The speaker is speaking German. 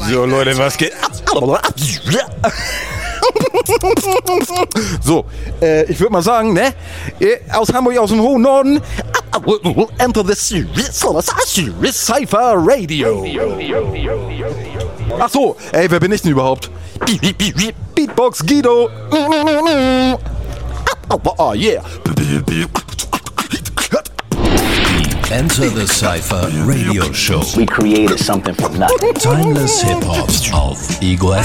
So, Leute, was geht? So, ich würde mal sagen, ne? Aus Hamburg, aus dem hohen Norden. Enter the Serious Cypher Radio. Ach so, ey, wer bin ich denn überhaupt? Beatbox Guido. Oh, yeah. Enter the Cypher Radio Show. We created something from nothing. Timeless Hip-Hop auf Ego